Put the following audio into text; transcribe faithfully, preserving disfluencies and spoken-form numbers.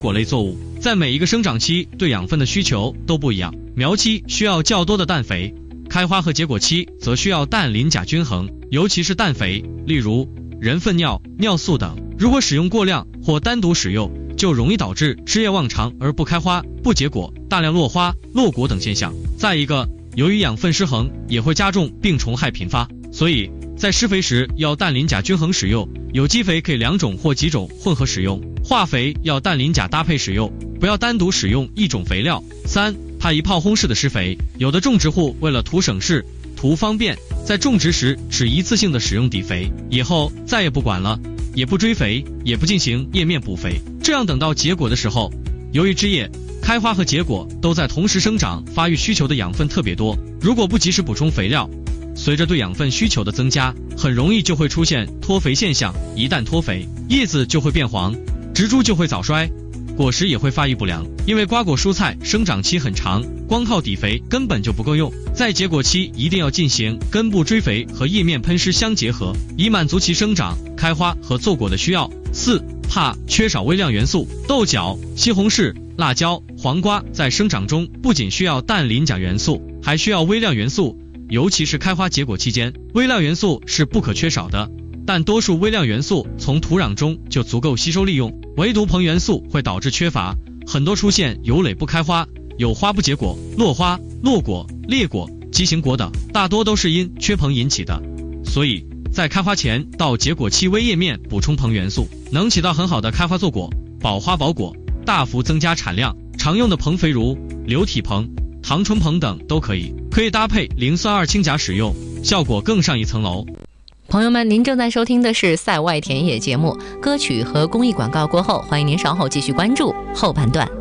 果类作物在每一个生长期对养分的需求都不一样，苗期需要较多的氮肥，开花和结果期则需要氮磷钾均衡，尤其是氮肥，例如人粪尿、尿素等，如果使用过量或单独使用，就容易导致枝叶旺长而不开花、不结果、大量落花、落果等现象。再一个，由于养分失衡，也会加重病虫害频发，所以在施肥时要氮磷钾均衡使用，有机肥可以两种或几种混合使用，化肥要氮磷钾搭配使用，不要单独使用一种肥料。三、怕一炮轰式的施肥，有的种植户为了图省事、图方便，在种植时只一次性的使用底肥，以后再也不管了，也不追肥，也不进行叶面补肥，这样等到结果的时候，由于枝叶、开花和结果都在同时生长，发育需求的养分特别多，如果不及时补充肥料，随着对养分需求的增加，很容易就会出现脱肥现象，一旦脱肥，叶子就会变黄，植株就会早衰，果实也会发育不良。因为瓜果蔬菜生长期很长，光靠底肥根本就不够用，在结果期一定要进行根部追肥和叶面喷施相结合，以满足其生长、开花和坐果的需要。四、怕缺少微量元素，豆角、西红柿、辣椒、黄瓜在生长中不仅需要氮磷钾元素，还需要微量元素，尤其是开花结果期间，微量元素是不可缺少的。但多数微量元素从土壤中就足够吸收利用，唯独硼元素会导致缺乏，很多出现有蕾不开花、有花不结果、落花、落果、裂果、畸形果等，大多都是因缺硼引起的。所以在开花前到结果期微叶面补充硼元素，能起到很好的开花坐果、保花保果，大幅增加产量。常用的硼肥如流体硼、糖醇硼等都可以，可以搭配磷酸二氢钾使用，效果更上一层楼。 朋友们，您正在收听的是赛外田野节目，歌曲和公益广告过后，欢迎您稍后继续关注后半段。